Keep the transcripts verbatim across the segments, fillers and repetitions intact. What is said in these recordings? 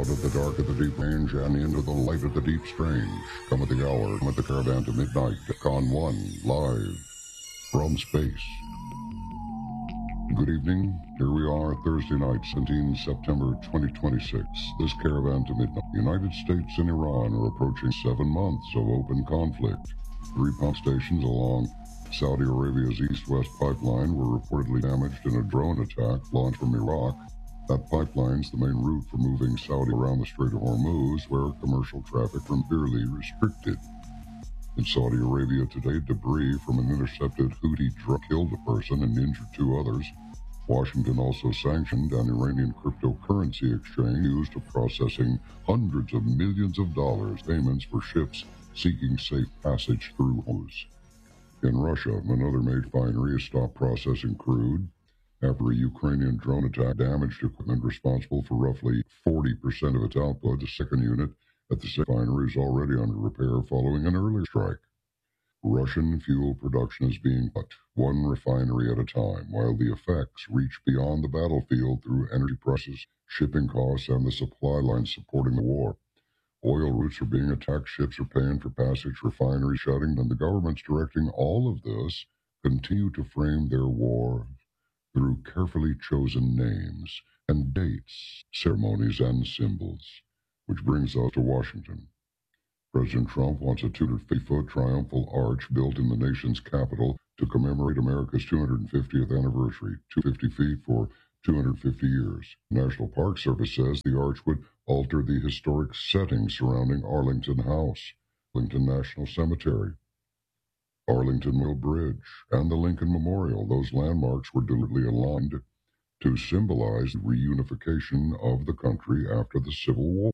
Out of the dark of the deep range and into the light of the deep strange. Come at the hour, come at the caravan to midnight. Con one, live from space. Good evening. Here we are, Thursday night, seventeenth September twenty twenty-six. This caravan to midnight. The United States and Iran are approaching seven months of open conflict. Three pump stations along Saudi Arabia's east-west pipeline were reportedly damaged in a drone attack launched from Iraq. That pipeline's the main route for moving Saudi around the Strait of Hormuz, where commercial traffic is severely restricted. In Saudi Arabia today, debris from an intercepted Houthi drone killed a person and injured two others. Washington also sanctioned an Iranian cryptocurrency exchange used for processing hundreds of millions of dollars payments for ships seeking safe passage through Hormuz. In Russia, another major refinery has stopped processing crude after a Ukrainian drone attack damaged equipment responsible for roughly forty percent of its output. The second unit at the same refinery is already under repair following an earlier strike. Russian fuel production is being cut one refinery at a time, while the effects reach beyond the battlefield through energy prices, shipping costs, and the supply lines supporting the war. Oil routes are being attacked, ships are paying for passage, refineries shutting, and the government's directing all of this continue to frame their war through carefully chosen names and dates, ceremonies, and symbols. Which brings us to Washington. President Trump wants a two hundred fifty foot triumphal arch built in the nation's capital to commemorate America's two hundred fiftieth anniversary, two hundred fifty feet for two hundred fifty years. The National Park Service says the arch would alter the historic setting surrounding Arlington House, Arlington National Cemetery, Arlington Mill Bridge, and the Lincoln Memorial. Those landmarks were deliberately aligned to symbolize the reunification of the country after the Civil War.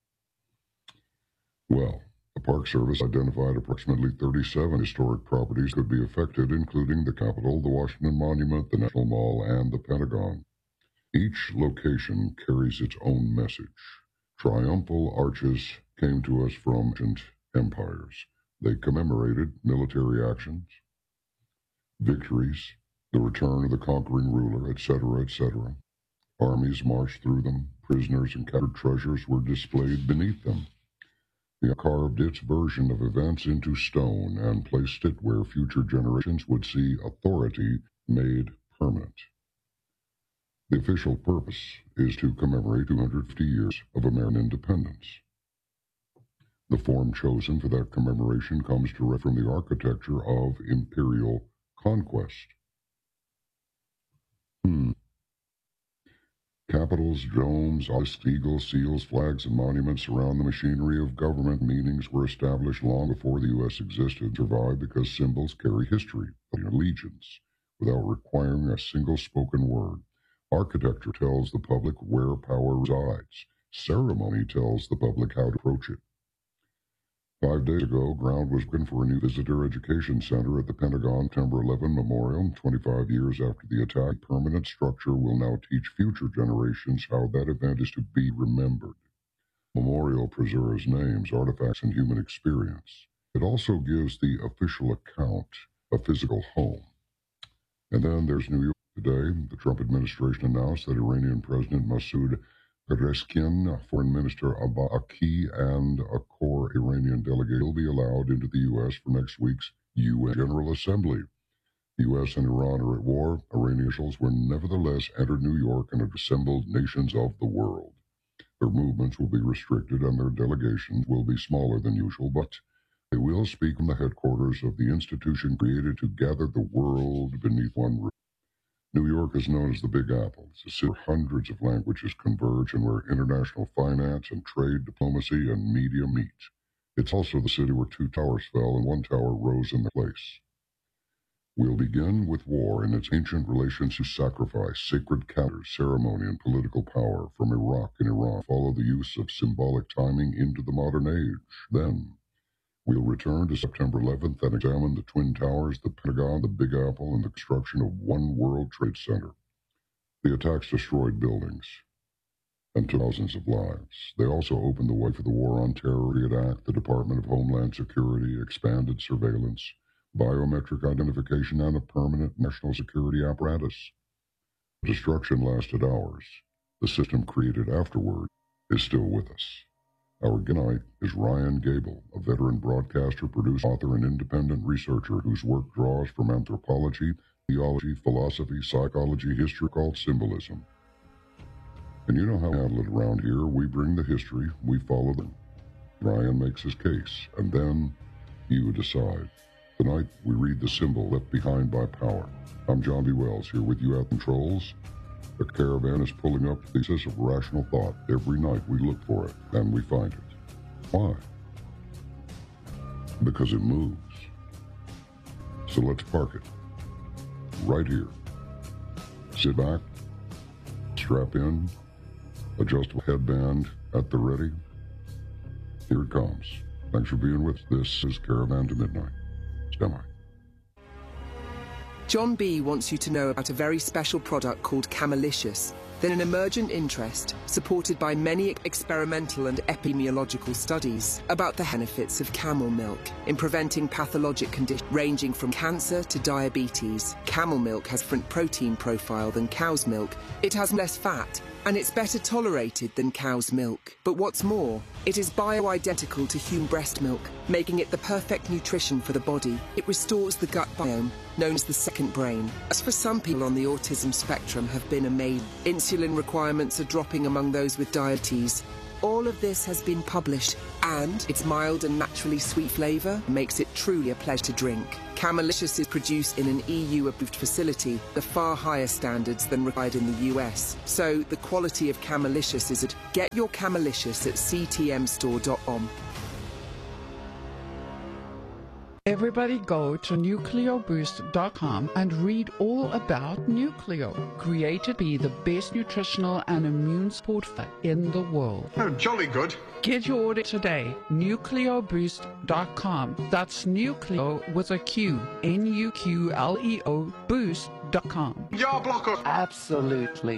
Well, the Park Service identified approximately thirty-seven historic properties could be affected, including the Capitol, the Washington Monument, the National Mall, and the Pentagon. Each location carries its own message. Triumphal arches came to us from ancient empires. They commemorated military actions, victories, the return of the conquering ruler, et cetera, et cetera. Armies marched through them. Prisoners and captured treasures were displayed beneath them. They carved its version of events into stone and placed it where future generations would see authority made permanent. The official purpose is to commemorate two hundred fifty years of American independence. The form chosen for that commemoration comes direct from the architecture of imperial conquest. Hmm. Capitals, domes, obelisks, eagles, seals, flags, and monuments surround the machinery of government. Meanings were established long before the U S existed, survive because symbols carry history, allegiance, without requiring a single spoken word. Architecture tells the public where power resides. Ceremony tells the public how to approach it. Five days ago, ground was broken for a new visitor education center at the Pentagon September eleventh Memorial. twenty-five years after the attack, a permanent structure will now teach future generations how that event is to be remembered. Memorial preserves names, artifacts, and human experience. It also gives the official account a physical home. And then there's New York today. The Trump administration announced that Iranian President Masoud Pezeshkian, Foreign Minister Abbas Araqi, and a core Iranian delegate will be allowed into the U S for next week's U N General Assembly. The U S and Iran are at war. Iranian officials were nevertheless entered New York and have assembled nations of the world. Their movements will be restricted and their delegations will be smaller than usual, but they will speak from the headquarters of the institution created to gather the world beneath one roof. New York is known as the Big Apple. It's a city where hundreds of languages converge and where international finance and trade, diplomacy, and media meet. It's also the city where two towers fell and one tower rose in their place. We'll begin with war and its ancient relations to sacrifice, sacred counters, ceremony, and political power from Iraq and Iran. Follow the use of symbolic timing into the modern age. Then, we'll return to September eleventh and examine the Twin Towers, the Pentagon, the Big Apple, and the construction of One World Trade Center. The attacks destroyed buildings and took thousands of lives. They also opened the way for the War on Terror Act, the Department of Homeland Security, expanded surveillance, biometric identification, and a permanent national security apparatus. The destruction lasted hours. The system created afterward is still with us. Our guide is Ryan Gable, a veteran broadcaster, producer, author, and independent researcher whose work draws from anthropology, theology, philosophy, psychology, history, called symbolism. And you know how we handle it around here. We bring the history, we follow them. Ryan makes his case, and then you decide. Tonight, we read the symbol left behind by power. I'm John B. Wells, here with you at Controls. The caravan is pulling up the thesis of rational thought. Every night we look for it, and we find it. Why? Because it moves. So let's park it. Right here. Sit back, strap in, adjustable headband at the ready. Here it comes. Thanks for being with us. This is Caravan to Midnight. Stand by. John B. wants you to know about a very special product called Camelicious, then an emergent interest, supported by many experimental and epidemiological studies, about the benefits of camel milk in preventing pathologic conditions ranging from cancer to diabetes. Camel milk has a different protein profile than cow's milk. It has less fat, and it's better tolerated than cow's milk. But what's more, it is bioidentical to human breast milk, making it the perfect nutrition for the body. It restores the gut biome, known as the second brain. As for some people on the autism spectrum have been amazing. Insulin requirements are dropping among those with diabetes. All of this has been published, and its mild and naturally sweet flavour makes it truly a pleasure to drink. Camelicious is produced in an E U-approved facility, the far higher standards than required in the U S. So the quality of Camelicious is at get your Camelicious at c t m store dot com. Everybody go to nucleo boost dot com and read all about Nucleo, created to be the best nutritional and immune support food in the world. Oh, jolly good. Get your order today, nucleo boost dot com. That's Nucleo with a Q, N U Q L E O, boost dot com. Yard blocker. Absolutely.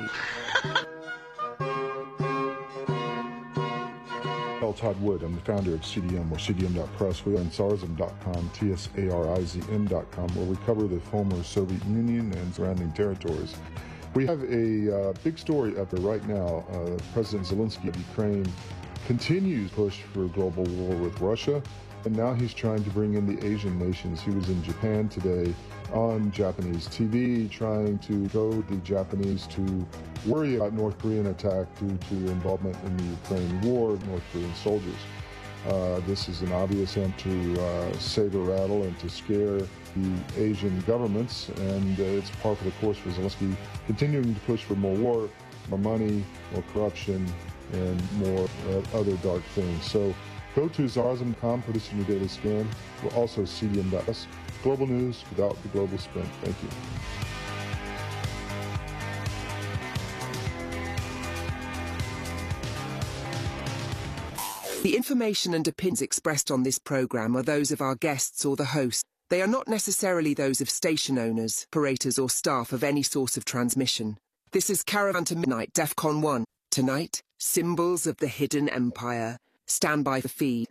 Todd Wood. I'm the founder of C D M, or C D M dot press. We are on Tsarizm dot com, T S A R I Z M dot com, where we cover the former Soviet Union and surrounding territories. We have a uh, big story up there right now. Uh, President Zelensky of Ukraine continues to push for a global war with Russia, and now he's trying to bring in the Asian nations. He was in Japan today on Japanese T V, trying to goad the Japanese to worry about North Korean attack due to involvement in the Ukraine war, North Korean soldiers. Uh, this is an obvious attempt to uh, saber-rattle and to scare the Asian governments, and uh, it's par for the course for Zelensky, continuing to push for more war, more money, more corruption, and more uh, other dark things. So go to Tsarizm dot com, put us in your daily scan. We're also C D M dot S. Global news without the global spin. Thank you. The information and opinions expressed on this program are those of our guests or the host. They are not necessarily those of station owners, operators, or staff of any source of transmission. This is Caravan to Midnight, DEFCON one. Tonight, Symbols of the Hidden Empire. Stand by for feed.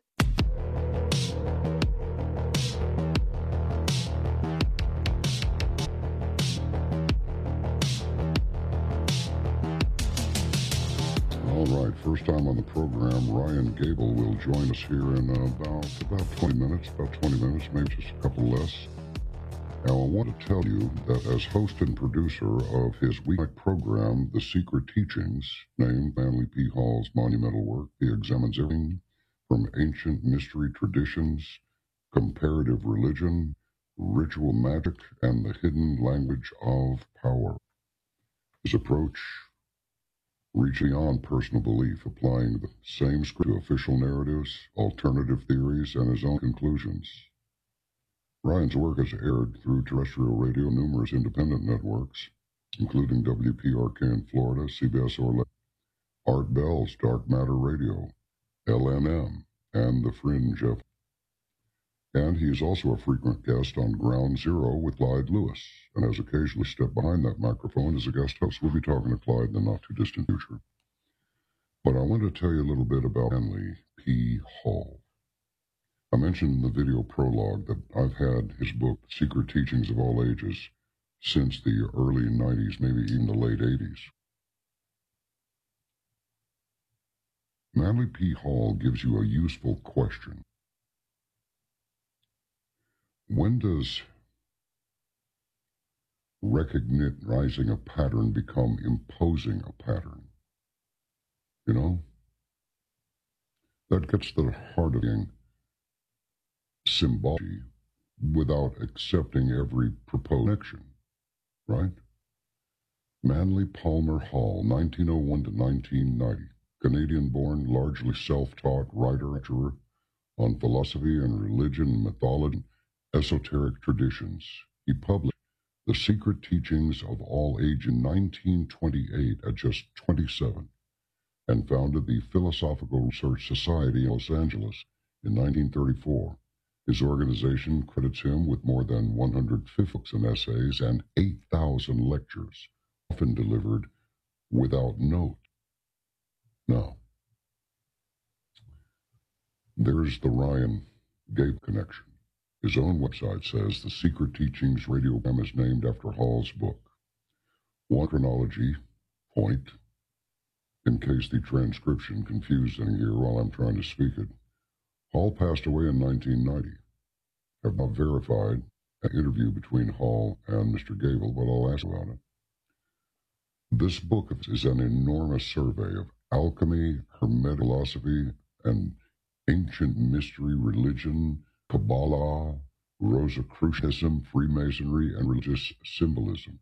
All right, first time on the program, Ryan Gable will join us here in uh, about about twenty minutes, about twenty minutes, maybe just a couple less. Now, I want to tell you that as host and producer of his weekly program, The Secret Teachings, named Stanley P. Hall's monumental work, he examines everything from ancient mystery traditions, comparative religion, ritual magic, and the hidden language of power. His approach reach beyond personal belief, applying the same script to official narratives, alternative theories, and his own conclusions. Ryan's work has aired through terrestrial radio, numerous independent networks, including W P R K in Florida, C B S Orlando, Art Bell's Dark Matter Radio, L N M, and The Fringe F M. And he is also a frequent guest on Ground Zero with Clyde Lewis, and has occasionally stepped behind that microphone as a guest host. We'll be talking to Clyde in the not-too-distant future. But I want to tell you a little bit about Stanley P. Hall. I mentioned in the video prologue that I've had his book, Secret Teachings of All Ages, since the early nineties, maybe even the late eighties. Manly P. Hall gives you a useful question. When does recognizing a pattern become imposing a pattern? You know? That gets to the heart of being symbology without accepting every proposed connection, right? Manly Palmer Hall, nineteen oh one to nineteen ninety, Canadian-born, largely self-taught writer, lecturer on philosophy and religion, mythology, esoteric traditions. He published The Secret Teachings of All Age in nineteen twenty-eight at just twenty-seven, and founded the Philosophical Research Society in Los Angeles in nineteen thirty-four. His organization credits him with more than one hundred fifty books and essays and eight thousand lectures, often delivered without note. Now, there's the Ryan Gabe connection. His own website says the Secret Teachings radio program is named after Hall's book. One chronology point, in case the transcription confused any here while I'm trying to speak it. Hall passed away in nineteen ninety. I've not verified an interview between Hall and Mister Gable, but I'll ask about it. This book is an enormous survey of alchemy, hermetic philosophy, and ancient mystery religion, Kabbalah, Rosicrucianism, Freemasonry, and religious symbolism.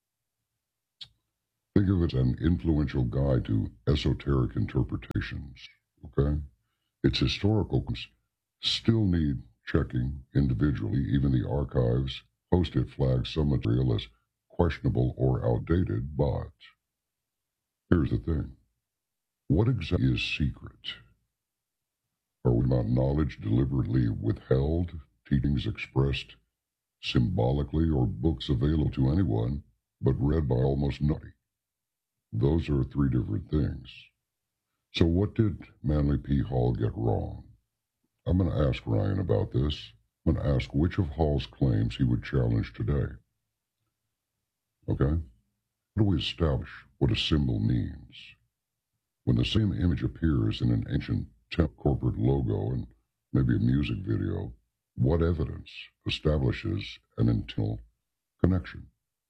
Think of it as an influential guide to esoteric interpretations, okay? Its historical still need checking individually. Even the archives post-it flag some material as questionable or outdated, but here's the thing. What exactly is secret? Are we about knowledge deliberately withheld, teachings expressed symbolically, or books available to anyone but read by almost nobody? Those are three different things. So what did Manly P. Hall get wrong? I'm going to ask Ryan about this. I'm going to ask which of Hall's claims he would challenge today. Okay? How do we establish what a symbol means? When the same image appears in an ancient temp corporate logo and maybe a music video, what evidence establishes an internal connection?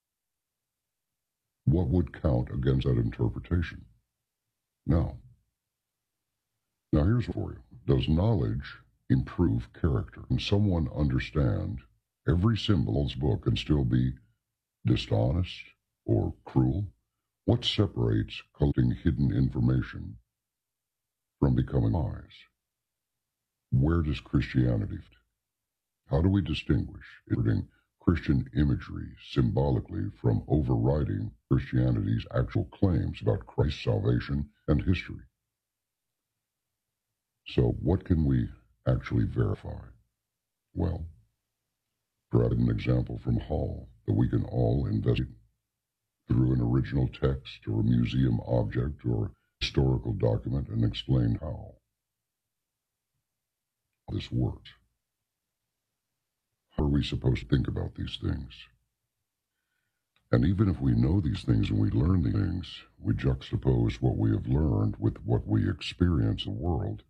What would count against that interpretation? Now, now here's for you. Does knowledge improve character? Can someone understand every symbol's book and still be dishonest or cruel? What separates collecting hidden information from becoming wise? Where does Christianity fit? How do we distinguish interpreting Christian imagery symbolically from overriding Christianity's actual claims about Christ's salvation and history? So what can we actually verify? Well, provide an example from Hall that we can all investigate through an original text or a museum object or historical document and explain how this works. How are we supposed to think about these things? And even if we know these things and we learn these things, we juxtapose what we have learned with what we experience in the world.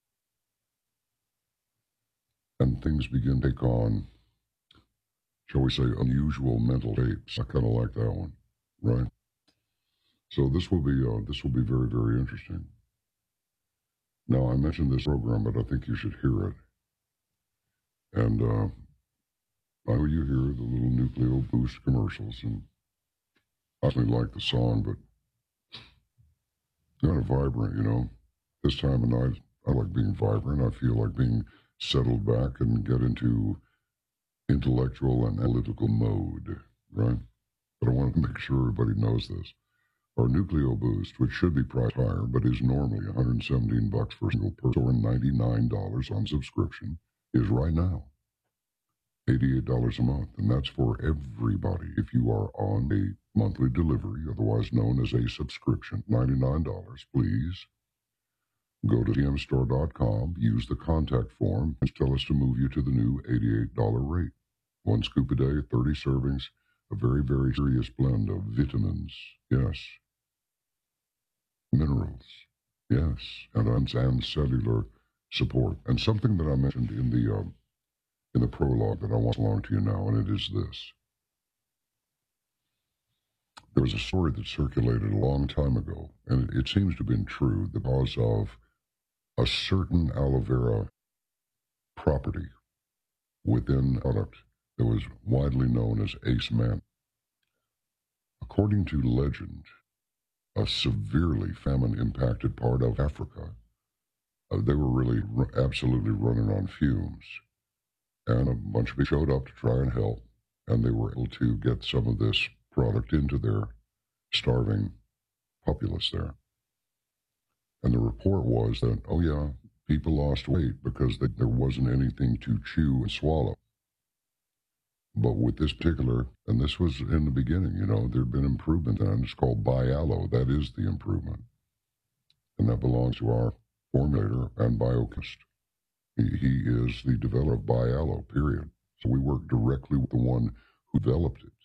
And things begin to take on, shall we say, unusual mental shapes. I kind of like that one, right? So this will be uh, this will be very, very interesting. Now, I mentioned this program, but I think you should hear it. And uh, I know you hear the little Nucleo Boost commercials, and I actually like the song, but kind of vibrant, you know. This time of night, I like being vibrant. I feel like being settled back and get into intellectual and analytical mode, right? But I want to make sure everybody knows this. Our Nucleo Boost, which should be priced higher, but is normally one hundred seventeen bucks for a single person or ninety-nine dollars on subscription, is right now eighty-eight dollars a month, and that's for everybody. If you are on a monthly delivery, otherwise known as a subscription, ninety-nine dollars, please go to t m store dot com, use the contact form, and tell us to move you to the new eighty-eight dollars rate. One scoop a day, thirty servings, a very, very serious blend of vitamins, yes, minerals, Yes, and, and cellular support. And something that I mentioned in the um, in the prologue that I want to along to you now, and it is this. There was a story that circulated a long time ago, and it, it seems to have been true because of a certain aloe vera property within a product that was widely known as Ace Man. According to legend, a severely famine-impacted part of Africa, uh, they were really r- absolutely running on fumes. And a bunch of people showed up to try and help, and they were able to get some of this product into their starving populace there. And the report was that, oh yeah, people lost weight because they, there wasn't anything to chew and swallow. But with this particular, and this was in the beginning, you know, there had been improvement, and it's called BiAloe. That is the improvement. And that belongs to our formulator and biochemist. He, he is the developer of BiAloe, period. So we work directly with the one who developed it.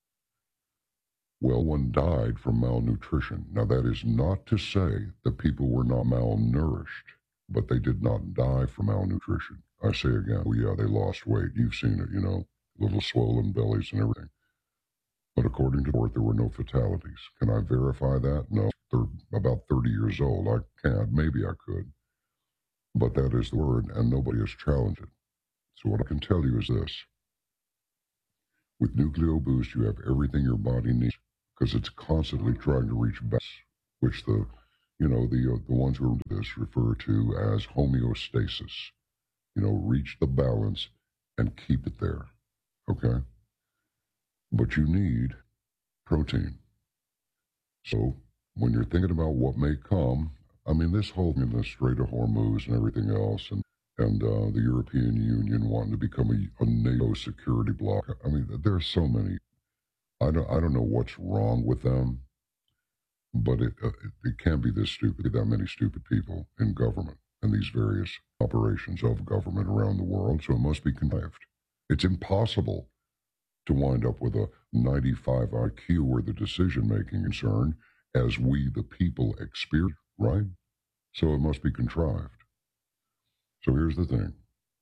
Well, one died from malnutrition. Now, that is not to say that people were not malnourished, but they did not die from malnutrition. I say again, oh yeah, they lost weight. You've seen it, you know, little swollen bellies and everything. But according to the report, there were no fatalities. Can I verify that? No. They're about thirty years old. I can't. Maybe I could. But that is the word, and nobody has challenged it. So what I can tell you is this. With Nucleo Boost, you have everything your body needs because it's constantly trying to reach balance, which the, you know, the, uh, the ones who are into this refer to as homeostasis. You know, reach the balance and keep it there, okay? But you need protein. So when you're thinking about what may come, I mean, this whole thing in the Strait of Hormuz and everything else, and and uh, the European Union wanting to become a, a NATO security bloc. I mean, there are so many. I don't, I don't know what's wrong with them, but it, uh, it, it can't be this stupid, that many stupid people in government and these various operations of government around the world, so it must be connived. It's impossible to wind up with a ninety-five I Q where the decision-making is concerned as we, the people, experience, right? So it must be contrived. So here's the thing.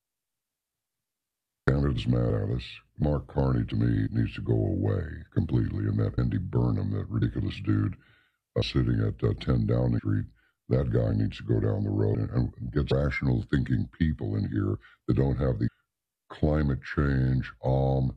Canada's mad at us. Mark Carney, to me, needs to go away completely. And that Andy Burnham, that ridiculous dude uh, sitting at uh, ten Downing Street, that guy needs to go down the road and, and get rational thinking people in here that don't have the climate change, um,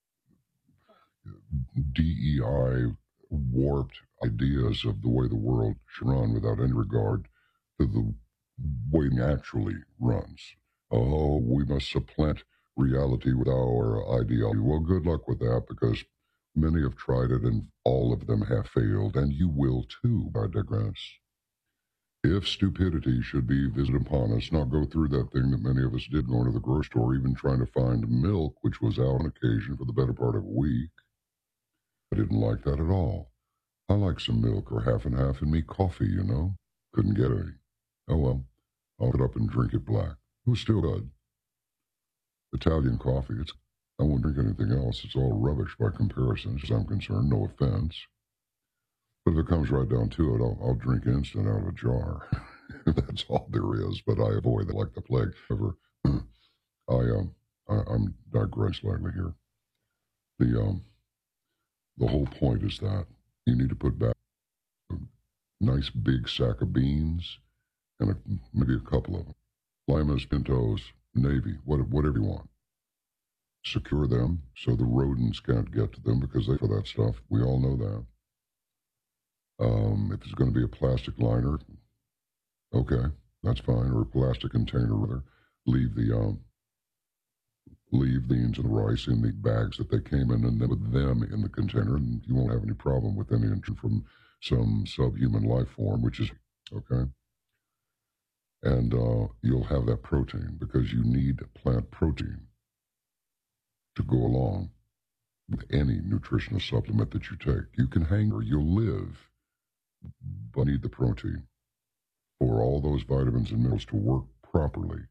D E I warped ideas of the way the world should run without any regard to the way it actually runs. Oh, we must supplant reality with our ideology. Well, good luck with that, because many have tried it and all of them have failed, and you will too, I digress. If stupidity should be visited upon us, not go through that thing that many of us did going to the grocery store, even trying to find milk, which was out on occasion for the better part of a week. I didn't like that at all. I like some milk or half and half in me coffee, you know. Couldn't get any. Oh well, I'll get up and drink it black. It was still good. Italian coffee, it's, I won't drink anything else. It's all rubbish by comparison, as I'm concerned, no offense. But if it comes right down to it, I'll, I'll drink instant out of a jar. That's all there is, but I avoid that like the plague. However, I, um, I, I'm digressing slightly here. The, um, the whole point is that you need to put back a nice big sack of beans and a, maybe a couple of them. Limas, pintos, navy, whatever you want. Secure them so the rodents can't get to them because they for that stuff. We all know that. Um, if it's going to be a plastic liner, okay, that's fine, or a plastic container rather. Leave the um, leave the beans and the rice in the bags that they came in, and then put them in the container, and you won't have any problem with any entry from some subhuman life form, which is okay. And uh, you'll have that protein because you need plant protein to go along with any nutritional supplement that you take. You can hang or you'll live, but need the protein for all those vitamins and minerals to work properly.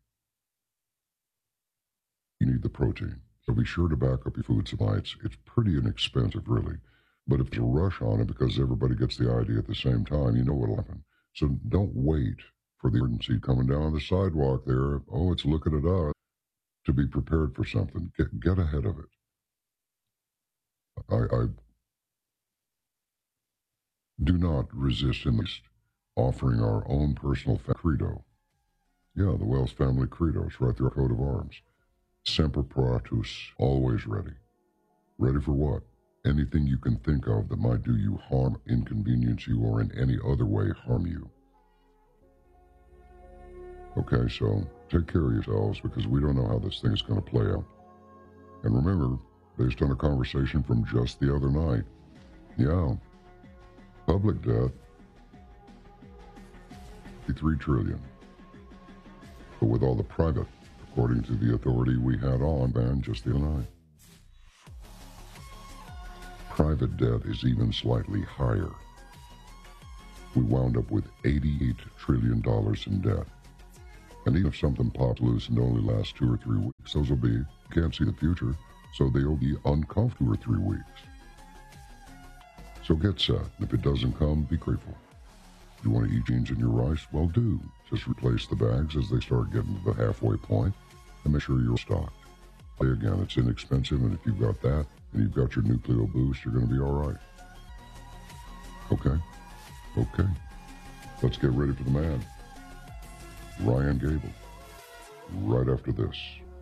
You need the protein. So be sure to back up your food supply. It's, it's pretty inexpensive, really. But if there's a rush on it because everybody gets the idea at the same time, you know what'll happen. So don't wait for the emergency coming down the sidewalk there. Oh, it's looking at us. To be prepared for something. Get, get ahead of it. I, I do not resist in least offering our own personal credo. Yeah, the Wells family credo. It's right there, our coat of arms. Semper Paratus, always ready. Ready for what? Anything you can think of that might do you harm, inconvenience you, or in any other way harm you. Okay, so take care of yourselves because we don't know how this thing is going to play out. And remember, based on a conversation from just the other night, yeah, public death, fifty-three trillion. But with all the private, according to the authority we had on, ban just the other night, private debt is even slightly higher. We wound up with eighty-eight trillion dollars in debt. And even if something pops loose and only lasts two or three weeks, those will be, can't see the future, so they'll be uncomfortable for three weeks. So get set. If it doesn't come, be grateful. If you want to eat beans in your rice, well, do. Just replace the bags as they start getting to the halfway point and make sure you're stocked. Again, it's inexpensive, and if you've got that and you've got your Nucleo Boost, you're going to be all right. Okay. Okay. Let's get ready for the man. Ryan Gable, right after this.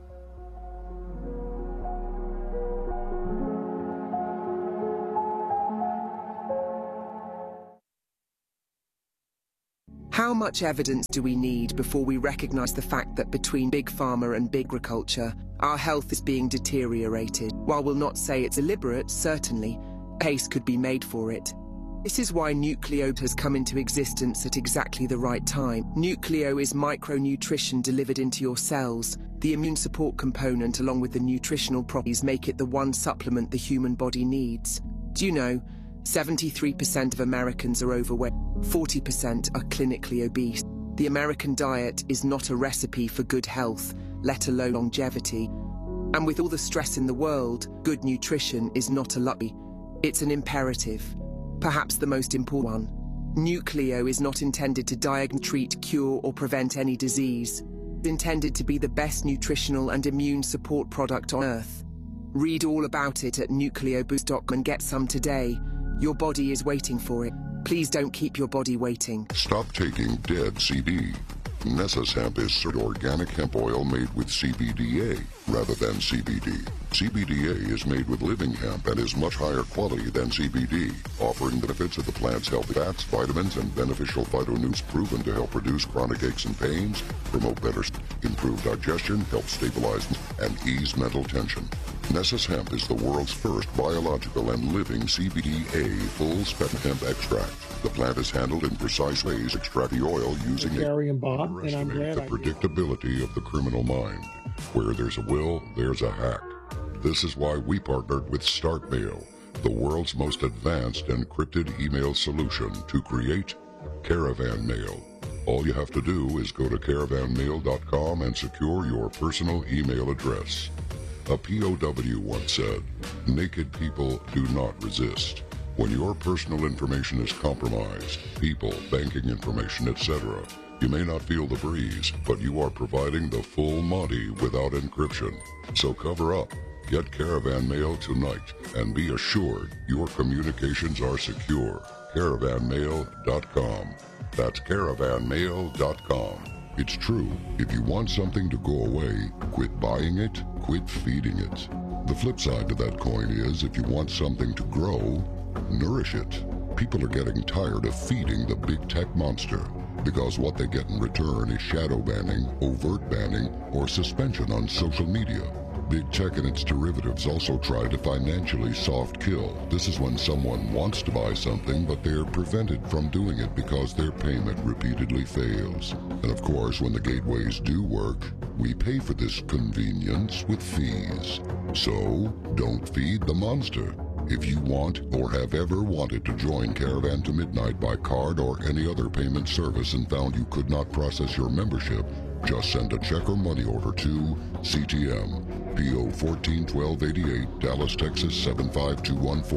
How much evidence do we need before we recognize the fact that between Big Pharma and Big Agriculture, our health is being deteriorated? While we'll not say it's deliberate, certainly, a case could be made for it. This is why Nucleo has come into existence at exactly the right time. Nucleo is micronutrition delivered into your cells. The immune support component along with the nutritional properties make it the one supplement the human body needs. Do you know, seventy-three percent of Americans are overweight, forty percent are clinically obese. The American diet is not a recipe for good health, let alone longevity. And with all the stress in the world, good nutrition is not a luxury. It's an imperative. Perhaps the most important one. Nucleo is not intended to diagnose, treat, cure, or prevent any disease. It's intended to be the best nutritional and immune support product on Earth. Read all about it at nucleo boost dot com and get some today. Your body is waiting for it. Please don't keep your body waiting. Stop taking dead C B. Nessus Hemp is organic hemp oil made with C B D A rather than C B D. C B D A is made with living hemp and is much higher quality than C B D, offering benefits of the plant's healthy fats, vitamins, and beneficial phytonutrients proven to help reduce chronic aches and pains, promote better, improve digestion, help stabilize, and ease mental tension. Nessus Hemp is the world's first biological and living C B D A full-spectrum hemp extract. The plant is handled in precise ways to extract the oil using Gary a and Bob, and I'm glad the I predictability of the criminal mind. Where there's a will, there's a hack. This is why we partnered with StartMail, the world's most advanced encrypted email solution, to create Caravan Mail. All you have to do is go to caravan mail dot com and secure your personal email address. A P O W once said, "Naked people do not resist." When your personal information is compromised, people, banking information, et cetera, you may not feel the breeze, but you are providing the full Monty without encryption. So cover up. Get Caravan Mail tonight and be assured your communications are secure. caravan mail dot com. That's caravan mail dot com. It's true. If you want something to go away, quit buying it, quit feeding it. The flip side to that coin is if you want something to grow, nourish it. People are getting tired of feeding the big tech monster because what they get in return is shadow banning, overt banning, or suspension on social media. Big tech and its derivatives also try to financially soft kill. This is when someone wants to buy something, but they're prevented from doing it because their payment repeatedly fails. And of course, when the gateways do work, we pay for this convenience with fees. So, don't feed the monster. If you want or have ever wanted to join Caravan to Midnight by card or any other payment service and found you could not process your membership, just send a check or money order to C T M, P O one four one two eight eight, Dallas, Texas seven five two one four.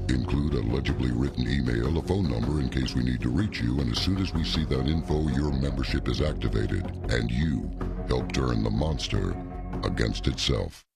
Include a legibly written email, a phone number in case we need to reach you, and as soon as we see that info, your membership is activated, and you help turn the monster against itself.